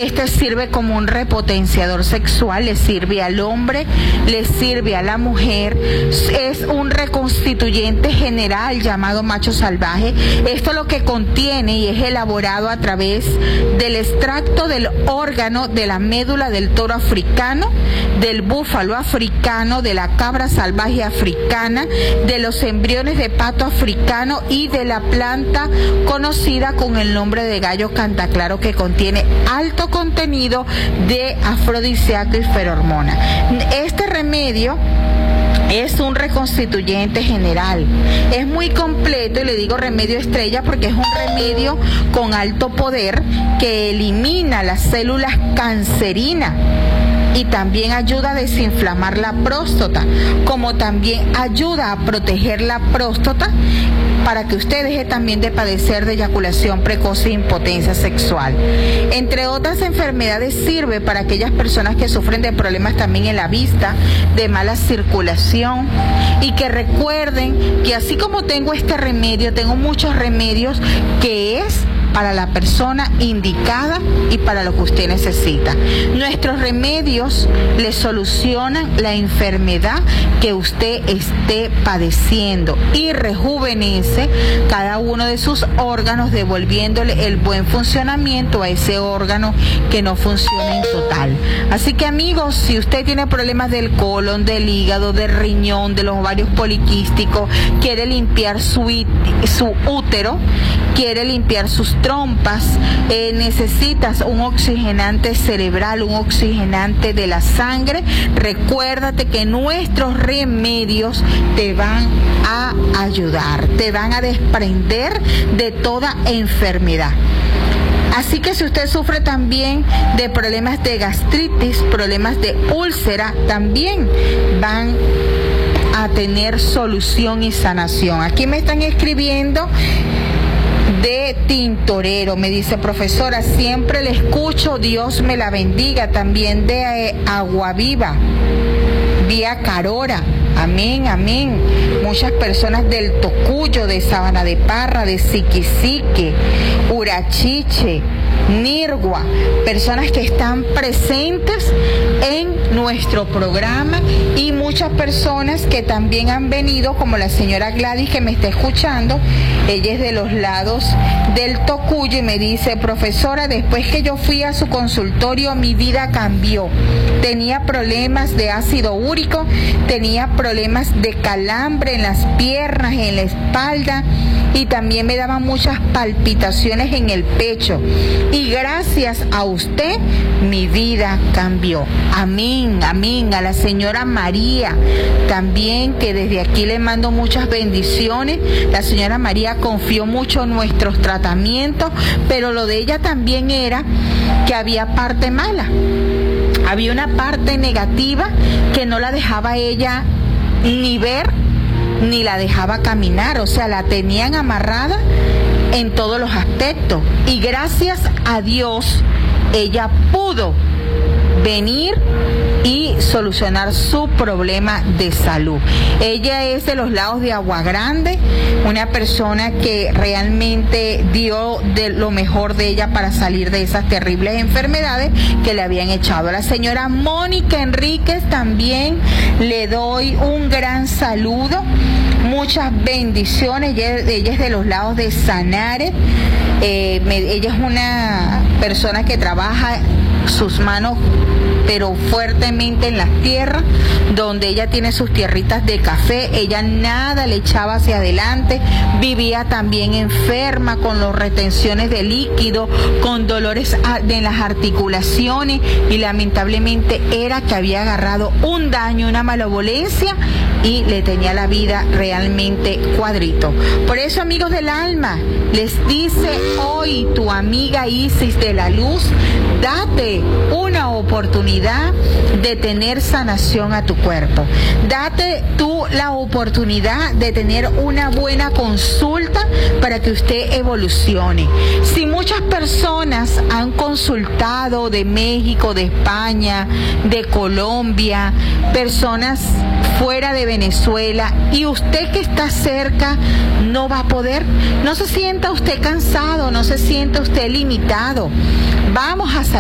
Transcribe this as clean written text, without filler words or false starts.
Este sirve como un repotenciador sexual, le sirve al hombre, le sirve a la mujer. Es un reconstituyente general llamado macho salvaje. Esto lo que contiene y es elaborado a través del extracto del órgano de la médula del toro africano, del búfalo africano, de la cabra salvaje africana, de los embriones de pato africano y de la planta conocida con el nombre de gallo cantaclaro, que contiene alto contenido de afrodisíaco y feromona. Este remedio es un reconstituyente general, es muy completo y le digo remedio estrella porque es un remedio con alto poder que elimina las células cancerinas y también ayuda a desinflamar la próstata, como también ayuda a proteger la próstata para que usted deje también de padecer de eyaculación precoz e impotencia sexual. Entre otras enfermedades sirve para aquellas personas que sufren de problemas también en la vista, de mala circulación, y que recuerden que así como tengo este remedio, tengo muchos remedios que es para la persona indicada y para lo que usted necesita. Nuestros remedios le solucionan la enfermedad que usted esté padeciendo y rejuvenece cada uno de sus órganos, devolviéndole el buen funcionamiento a ese órgano que no funciona en total. Así que amigos, si usted tiene problemas del colon, del hígado, del riñón, de los ovarios poliquísticos, quiere limpiar su útero, quiere limpiar sus trompas, necesitas un oxigenante cerebral, un oxigenante de la sangre, recuérdate que nuestros remedios te van a ayudar, te van a desprender de toda enfermedad. Así que si usted sufre también de problemas de gastritis, problemas de úlcera, también van a tener solución y sanación. Aquí me están escribiendo de Tintorero, me dice: profesora, siempre le escucho, Dios me la bendiga. También de Aguaviva, vía Carora, amén, amén. Muchas personas del Tocuyo, de Sabana de Parra, de Siquisique, Urachiche, Nirgua, personas que están presentes en nuestro programa, y muchas personas que también han venido, como la señora Gladys que me está escuchando. Ella es de los lados del Tocuyo y me dice: profesora, después que yo fui a su consultorio mi vida cambió. Tenía problemas de ácido úrico, tenía problemas de calambre en las piernas, en la espalda, y también me daban muchas palpitaciones en el pecho. Y gracias a usted mi vida cambió. Amén, amén. A la señora María también, que desde aquí le mando muchas bendiciones. La señora María confió mucho en nuestros tratamientos, pero lo de ella también era que había parte mala. Había una parte negativa que no la dejaba ella ni ver, ni la dejaba caminar, o sea, la tenían amarrada en todos los aspectos. Y gracias a Dios, ella pudo venir y solucionar su problema de salud. Ella es de los lados de Agua Grande, una persona que realmente dio de lo mejor de ella para salir de esas terribles enfermedades que le habían echado. A la señora Mónica Enríquez también le doy un gran saludo, muchas bendiciones. Ella es de los lados de Sanare. Ella es una persona que trabaja sus manos pero fuertemente en las tierras, donde ella tiene sus tierritas de café. Ella nada le echaba hacia adelante, vivía también enferma con las retenciones de líquido, con dolores en las articulaciones, y lamentablemente era que había agarrado un daño, una malevolencia, y le tenía la vida realmente cuadrito. Por eso, amigos del alma, les dice hoy tu amiga Isis de la Luz: date una oportunidad de tener sanación a tu cuerpo. Date tú la oportunidad de tener una buena consulta para que usted evolucione. Si muchas personas han consultado de México, de España, de Colombia, personas fuera de Venezuela, y usted que está cerca no va a poder, no se sienta usted cansado, no se sienta usted limitado. Vamos a